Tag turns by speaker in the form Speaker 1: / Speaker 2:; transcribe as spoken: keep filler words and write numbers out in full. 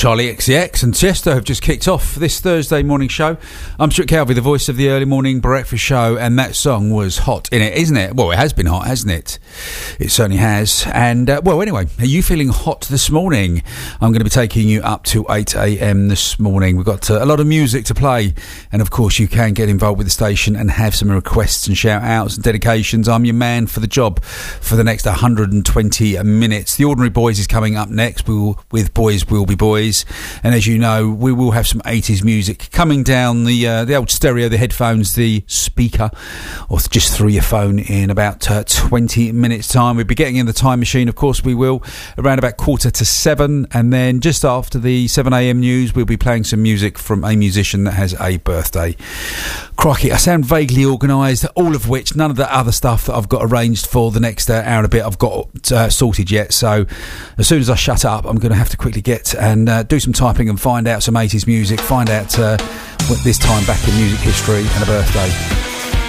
Speaker 1: Charlie X C X and Tiesto have just kicked off this Thursday morning show. I'm Stuart Calvey, the voice of the early morning breakfast show, and that song was hot in it, isn't it? Well, it has been hot, hasn't it? It certainly has. And, uh, well, anyway, are you feeling hot this morning? I'm going to be taking you up to eight a.m. this morning. We've got uh, a lot of music to play, and, of course, you can get involved with the station and have some requests and shout-outs and dedications. I'm your man for the job for the next one hundred twenty minutes. The Ordinary Boys is coming up next. We will, with Boys Will Be Boys. And as you know, we will have some eighties music coming down the uh, the old stereo, the headphones, the speaker, or just through your phone in about uh, twenty minutes time. We'll be getting in the time machine, of course we will, around about quarter to seven, and then just after the seven a.m. news we'll be playing some music from a musician that has a birthday. Crikey, I sound vaguely organised, all of which, none of the other stuff that I've got arranged for the next uh, hour and a bit I've got uh, sorted yet, so as soon as I shut up I'm going to have to quickly get and uh, do some typing and find out some eighties music, find out uh, what this time back in music history and a birthday.